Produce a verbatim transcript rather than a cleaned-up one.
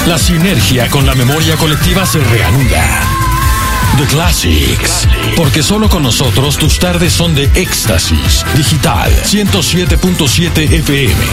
La sinergia con la memoria colectiva se reanuda. The Classics. Porque solo con nosotros tus tardes son de éxtasis. Digital ciento siete punto siete F M.